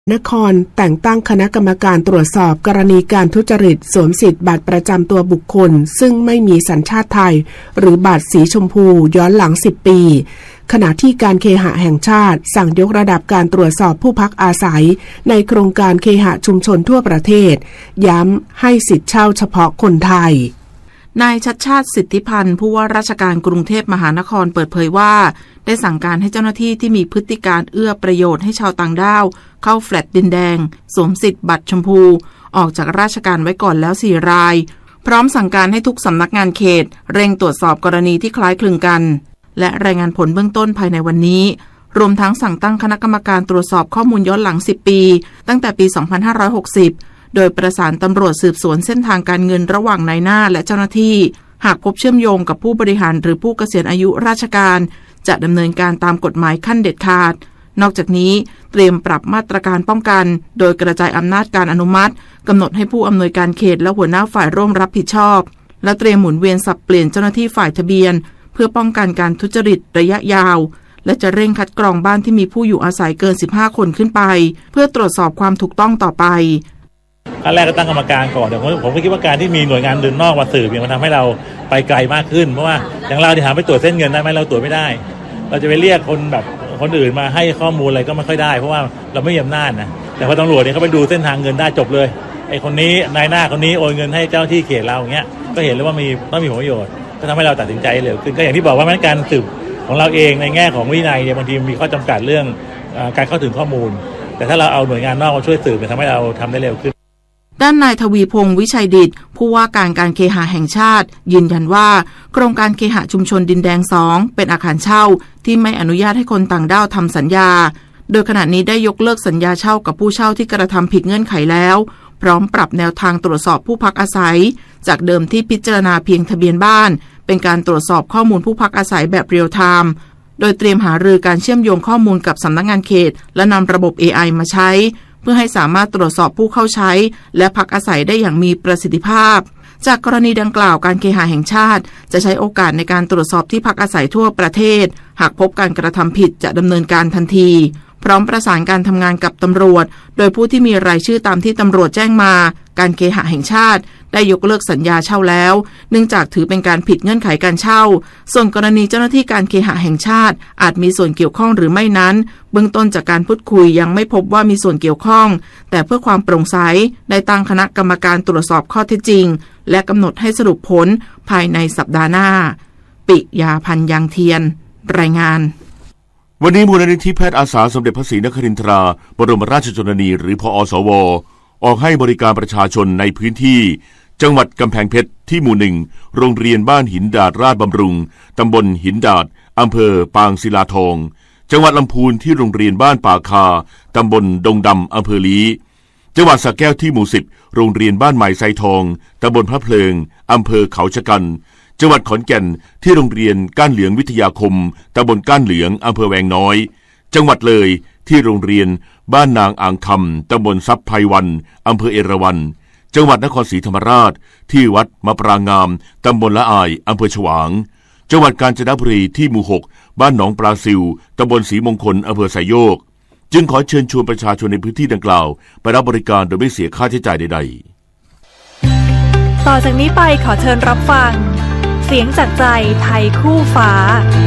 นครแต่งตั้งคณะกรรมการตรวจสอบกรณีการทุจริตสวมสิทธิ์บัตรประจำตัวบุคคลซึ่งไม่มีสัญชาติไทยหรือบัตรสีชมพูย้อนหลัง10 ปีขณะที่การเคหะแห่งชาติสั่งยกระดับการตรวจสอบผู้พักอาศัยในโครงการเคหะชุมชนทั่วประเทศย้ำให้สิทธิเช่าเฉพาะคนไทยนายชัชชาติสิทธิพันธ์ผู้ว่าราชการกรุงเทพมหานครเปิดเผยว่าได้สั่งการให้เจ้าหน้าที่ที่มีพฤติการเอื้อประโยชน์ให้ชาวต่างด้าวเข้าแฟลตดินแดงสวมสิทธิ์บัตรชมพูออกจากราชการไว้ก่อนแล้ว4 รายพร้อมสั่งการให้ทุกสำนักงานเขตเร่งตรวจสอบกรณีที่คล้ายคลึงกันและรายงานผลเบื้องต้นภายในวันนี้รวมทั้งสั่งตั้งคณะกรรมการตรวจสอบข้อมูลย้อนหลัง10 ปีตั้งแต่ปี 2560โดยประสานตำรวจสืบสวนเส้นทางการเงินระหว่างนายหน้าและเจ้าหน้าที่หากพบเชื่อมโยงกับผู้บริหารหรือผู้เกษียณอายุราชการจะดำเนินการตามกฎหมายขั้นเด็ดขาดนอกจากนี้เตรียมปรับมาตรการป้องกันโดยกระจายอำนาจการอนุมัติกำหนดให้ผู้อำนวยการเขตและหัวหน้าฝ่ายร่วมรับผิดชอบและเตรียมหมุนเวียนสับเปลี่ยนเจ้าหน้าที่ฝ่ายทะเบียนเพื่อป้องกันการทุจริตระยะยาวและจะเร่งคัดกรองบ้านที่มีผู้อยู่อาศัยเกิน15 คนขึ้นไปเพื่อตรวจสอบความถูกต้องต่อไปขั้นแรกก็ตั้งกรรมการก่อนแต่ผมก็คิดว่าการที่มีหน่วยงานอื่นนอกมาสืบมันทำให้เราไปไกลมากขึ้นเพราะว่าอย่างเราที่ถามไปตรวจเส้นเงินได้ไหมเราตรวจไม่ได้เราจะไปเรียกคนแบบคนอื่นมาให้ข้อมูลอะไรก็ไม่ค่อยได้เพราะว่าเราไม่มีอำนาจนะแต่พอตำรวจเนี่ยเขาไปดูเส้นทางเงินได้จบเลยไอ้คนนี้นายหน้าคนนี้โอนเงินให้เจ้าที่เขตเราอย่างเงี้ยก็เห็นเลยว่าต้องมีผลประโยชน์ก็ทำให้เราตัดสินใจเร็วขึ้นก็อย่างที่บอกว่ามันการสืบของเราเองในแง่ของวินัยเนี่ยบางทีมีข้อจำกัดเรื่องการเข้าถึงข้อมูลแต่ถ้าเราเอาหน่วยงานนอกมาช่วยสืบทำให้เราทำได้เร็วขึ้นด้านนายทวีพงษ์วิชัยดิษฐ์ผู้ว่าการเคหะแห่งชาติยืนยันว่าโครงการเคหะชุมชนดินแดง2เป็นอาคารเช่าที่ไม่อนุญาตให้คนต่างด้าวทำสัญญาโดยขณะนี้ได้ยกเลิกสัญญาเช่ากับผู้เช่าที่กระทำผิดเงื่อนไขแล้วพร้อมปรับแนวทางตรวจสอบผู้พักอาศัยจากเดิมที่พิจารณาเพียงทะเบียนบ้านเป็นการตรวจสอบข้อมูลผู้พักอาศัยแบบเรียลไทม์โดยเตรียมหารือการเชื่อมโยงข้อมูลกับสำนักงานเขตและนำระบบ AI มาใช้เพื่อให้สามารถตรวจสอบผู้เข้าใช้และพักอาศัยได้อย่างมีประสิทธิภาพจากกรณีดังกล่าวการเคหะแห่งชาติจะใช้โอกาสในการตรวจสอบที่พักอาศัยทั่วประเทศหากพบการกระทำผิดจะดำเนินการทันทีพร้อมประสานการทำงานกับตำรวจโดยผู้ที่มีรายชื่อตามที่ตำรวจแจ้งมาการเคหะแห่งชาติได้ยกเลิกสัญญาเช่าแล้วเนื่องจากถือเป็นการผิดเงื่อนไขการเช่าส่วนกรณีเจ้าหน้าที่การเคหะแห่งชาติอาจมีส่วนเกี่ยวข้องหรือไม่นั้นเบื้องต้นจากการพูดคุยยังไม่พบว่ามีส่วนเกี่ยวข้องแต่เพื่อความโปร่งใสได้ตั้งคณะกรรมการตรวจสอบข้อเท็จจริงและกำหนดให้สรุปผลภายในสัปดาห์หน้าปิยาพันธ์ยางเทียนรายงานวันนี้มูลนิธิแพทย์อาสาสมเด็จพระศรีนครินทราบรมราชชนนีหรือพอสวออกให้บริการประชาชนในพื้นที่จังหวัดกำแพงเพชรที่หมู่1โรงเรียนบ้านหินดาดราชบำรุงตำบลหินดาดอำเภอปางศิลาทองจังหวัดลำพูนที่โรงเรียนบ้านป่าคาตำบลดงดำอำเภอลี้จังหวัดสระแก้วที่หมู่10โรงเรียนบ้านใหม่ไซทองตำบลพระเพลิงอำเภอเขาชะกันจังหวัดขอนแก่นที่โรงเรียนก้านเหลืองวิทยาคมตำบลก้านเหลืองอำเภอแวงน้อยจังหวัดเลยที่โรงเรียนบ้านนางอ่างคำตำบลทรัพย์ไพวันอำเภอเอราวัณจังหวัดนครศรีธรรมราชที่วัดมะปรางงามตำบลละอายอำเภอฉวางจังหวัดกาญจนบุรีที่หมู่6บ้านหนองปลาซิวตำบลศรีมงคลอำเภอไซโยกจึงขอเชิญชวนประชาชนในพื้นที่ดังกล่าวไปรับบริการโดยไม่เสียค่าใช้จ่ายใดๆต่อจากนี้ไปขอเชิญรับฟังเสียงจากใจไทยคู่ฟ้า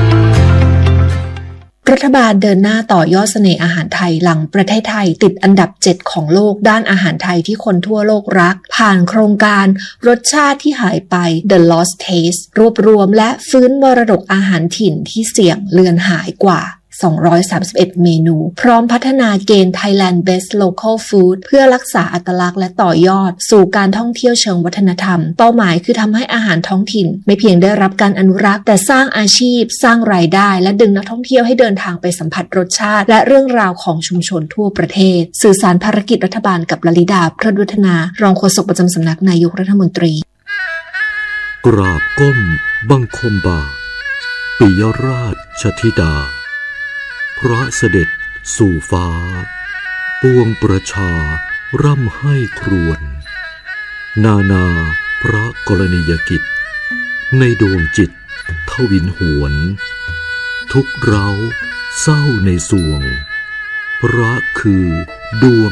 รัฐบาลเดินหน้าต่อยอดเสน่ห์อาหารไทยหลังประเทศไทยติดอันดับ7ของโลกด้านอาหารไทยที่คนทั่วโลกรักผ่านโครงการรสชาติที่หายไป The Lost Taste รวบรวมและฟื้นมรดกอาหารถิ่นที่เสี่ยงเลือนหายกว่า231เมนูพร้อมพัฒนาเกณฑ์ Thailand Best Local Food เพื่อรักษาอัตลักษณ์และต่อยอดสู่การท่องเที่ยวเชิงวัฒนธรรมเป้าหมายคือทำให้อาหารท้องถิ่นไม่เพียงได้รับการอนุรักษ์แต่สร้างอาชีพสร้างรายได้และดึงนักท่องเที่ยวให้เดินทางไปสัมผัสรสชาติและเรื่องราวของชุมชนทั่วประเทศสื่อสารภารกิจรัฐบาลกับลลิดาพรหวัฒนารองโฆษกประจำสำนักนายกรัฐมนตรีกราบก้มบังคมบาทปิยราชธิดาพระเสด็จสู่ฟ้าปวงประชาร่ำให้ครวญนาพระกรณียกิจในดวงจิตทวินหวนทุกเราเศร้าในสวงพระคือดวง